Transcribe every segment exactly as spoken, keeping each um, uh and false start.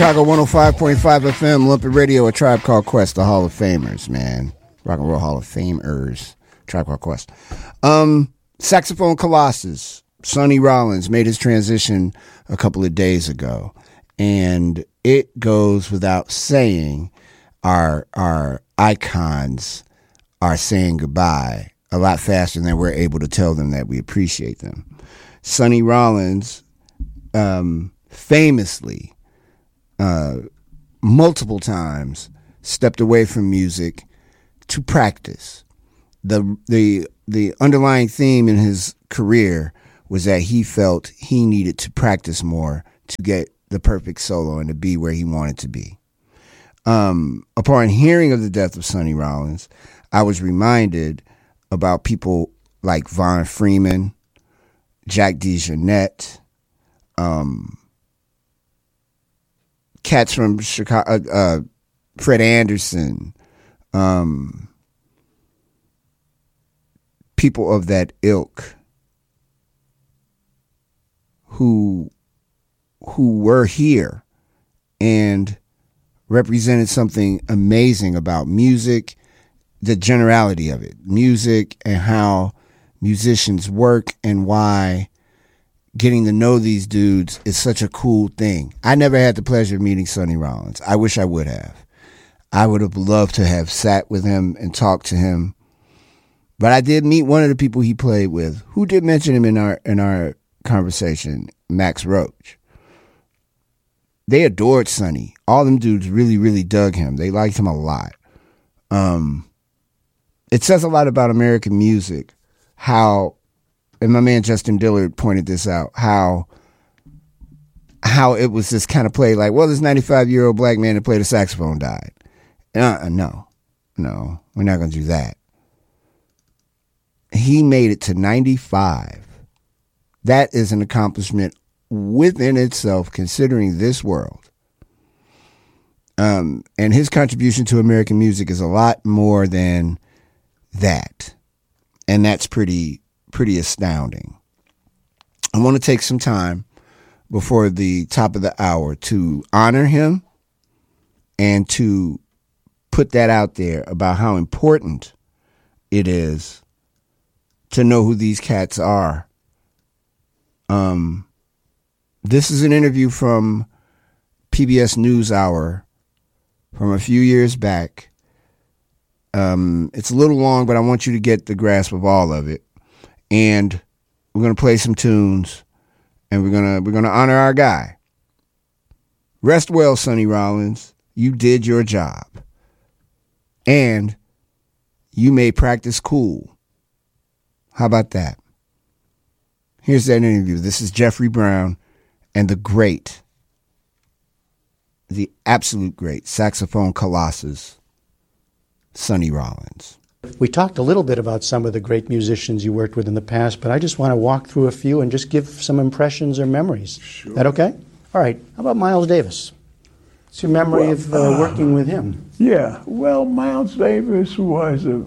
Chicago one oh five point five F M, Lumpy Radio, A Tribe Called Quest, the Hall of Famers, man. Rock and Roll Hall of Famers, Tribe Called Quest. Um, Saxophone Colossus, Sonny Rollins, made his transition a couple of days ago. And it goes without saying, our, our icons are saying goodbye a lot faster than we're able to tell them that we appreciate them. Sonny Rollins, um, famously, Uh, multiple times stepped away from music to practice. The the the underlying theme in his career was that he felt he needed to practice more to get the perfect solo and to be where he wanted to be. Um, upon hearing of the death of Sonny Rollins, I was reminded about people like Von Freeman, Jack DeJohnette, um, cats from Chicago, uh, uh, Fred Anderson, um, people of that ilk who who were here and represented something amazing about music, the generality of it, music and how musicians work and why getting to know these dudes is such a cool thing. I never had the pleasure of meeting Sonny Rollins. I wish I would have. I would have loved to have sat with him and talked to him. But I did meet one of the people he played with, who did mention him in our in our conversation, Max Roach. They adored Sonny. All them dudes really, really dug him. They liked him a lot. Um, it says a lot about American music, how, and my man Justin Dillard pointed this out, how how it was this kind of play like, well, this ninety-five-year-old black man that played the saxophone died. Uh, no, no, we're not going to do that. He made it to ninety-five. That is an accomplishment within itself, considering this world. Um, and his contribution to American music is a lot more than that. And that's pretty, pretty astounding. I want to take some time before the top of the hour to honor him and to put that out there about how important it is to know who these cats are. Um, this is an interview from P B S NewsHour from a few years back. Um, it's a little long, but I want you to get the grasp of all of it. And we're going to play some tunes, and we're going to we're going to honor our guy. Rest well, Sonny Rollins. You did your job. And you made practice cool. How about that? Here's that interview. This is Jeffrey Brown and the great, the absolute great saxophone colossus, Sonny Rollins. We talked a little bit about some of the great musicians you worked with in the past, but I just want to walk through a few and just give some impressions or memories. Sure. Is that okay? All right. How about Miles Davis? What's your memory well, of uh, uh, working with him? Yeah, well, Miles Davis was a,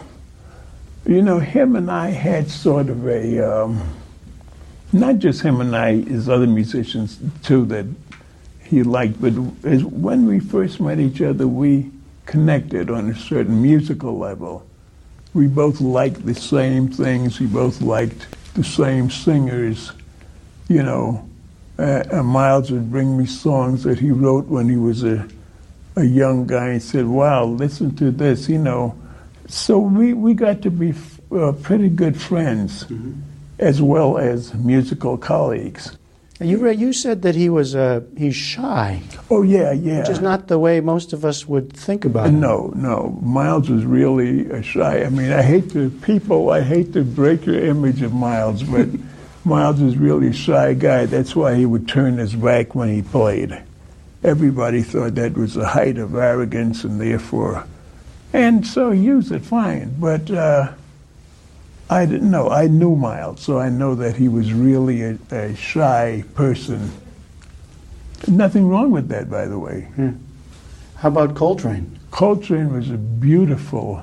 you know, him and I had sort of a, um, not just him and I, his other musicians too that he liked, but as, when we first met each other, we connected on a certain musical level. We both liked the same things. We both liked the same singers. You know, uh, uh, Miles would bring me songs that he wrote when he was a, a young guy and said, wow, listen to this, you know. So we, we got to be uh, pretty good friends, mm-hmm. as well as musical colleagues. You re- you said that he was uh, he's shy. Oh, yeah, yeah. Which is not the way most of us would think about it. No, no. Miles was really uh, shy. I mean, I hate to, people, I hate to break your image of Miles, but Miles was really a shy guy. That's why he would turn his back when he played. Everybody thought that was the height of arrogance, and therefore, and so he used it fine. But uh, I didn't know. I knew Miles, so I know that he was really a, a shy person. Nothing wrong with that, by the way. Hmm. How about Coltrane? Coltrane was a beautiful.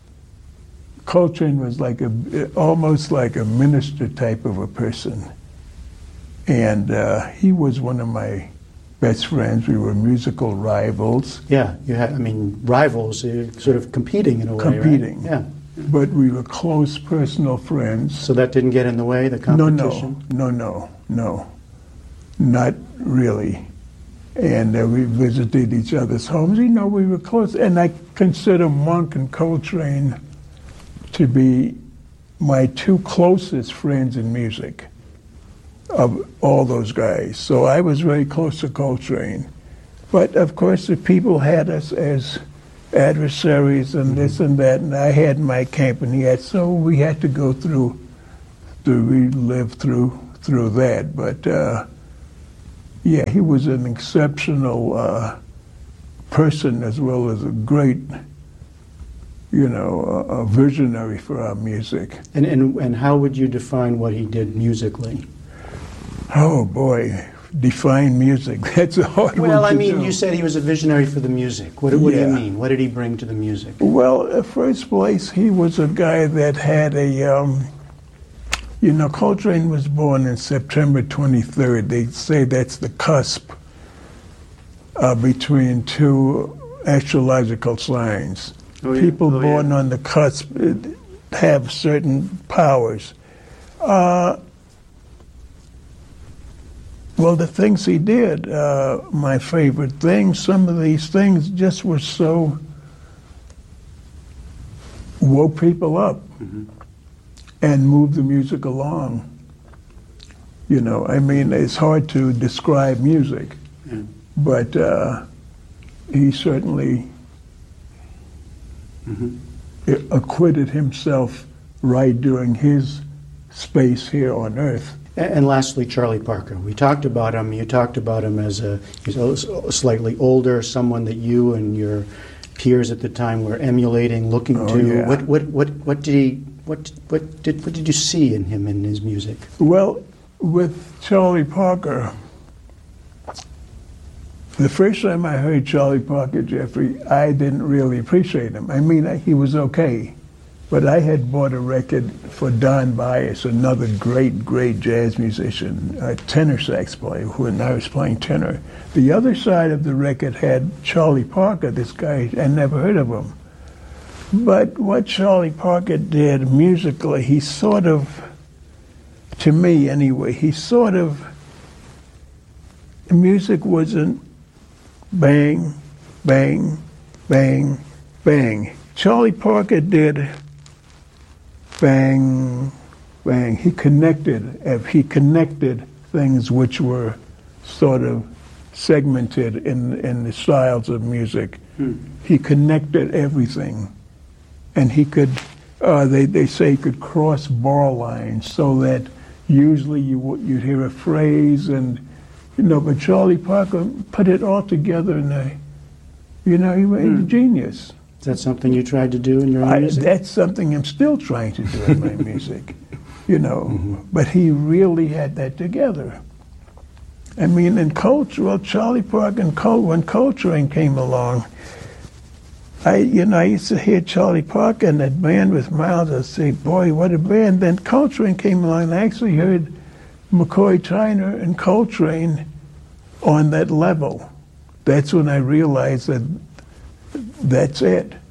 Coltrane was like a almost like a minister type of a person, and uh, he was one of my best friends. We were musical rivals. Yeah, you had, I mean, rivals, uh, sort of competing in a way, Competing. right? Yeah. But we were close personal friends. So that didn't get in the way, the No, competition? no, no, no, no. Not really. And uh, we visited each other's homes. You know, we were close. And I consider Monk and Coltrane to be my two closest friends in music of all those guys. So I was very close to Coltrane. But of course, the people had us as adversaries and this and that, and I had my camp and he had, so we had to go through, to relive through through that. But uh, yeah, he was an exceptional uh, person as well as a great, you know, a, a visionary for our music. And, and, and how would you define what he did musically? Oh boy, define music. That's a hard one to Well, I mean, do. you said he was a visionary for the music. What, what do you Yeah. mean? What did he bring to the music? Well, in first place, he was a guy that had a, um, you know, Coltrane was born in September twenty-third. They say that's the cusp uh, between two astrological signs. Oh, yeah. People Oh, born yeah. on the cusp uh, have certain powers. Uh, Well, the things he did, uh, my favorite things, some of these things just were so, woke people up Mm-hmm. and moved the music along. You know, I mean, it's hard to describe music, Yeah. but uh, he certainly Mhm. acquitted himself right during his space here on Earth. And, and lastly, Charlie Parker. We talked about him. You talked about him as a, he's a slightly older, someone that you and your peers at the time were emulating, looking Oh, to. yeah. What, what, what, what did he? What, what did, what did you see in him in his music? Well, with Charlie Parker, the first time I heard Charlie Parker, Jeffrey, I didn't really appreciate him. I mean, he was okay. But I had bought a record for Don Byas, another great, great jazz musician, a tenor sax player, when I was playing tenor. The other side of the record had Charlie Parker, this guy, I never heard of him. But what Charlie Parker did musically, he sort of, to me anyway, he sort of, the music wasn't bang, bang, bang, bang. Charlie Parker did bang, bang. He connected, if he connected things which were sort of segmented in, in the styles of music. Hmm. He connected everything. And he could, uh, they, they say he could cross bar lines so that usually you, would- you'd hear a phrase and, you know, but Charlie Parker put it all together in a, you know, he was a genius. Is that something you tried to do in your I, music? that's something I'm still trying to do in my music, you know. But he really had that together. I mean, in culture, well, Charlie Parker and Col- when Coltrane came along, I, you know, I used to hear Charlie Parker and that band with Miles. I'd say, boy, what a band. Then Coltrane came along, and I actually heard McCoy Tyner and Coltrane on that level. That's when I realized that that's it.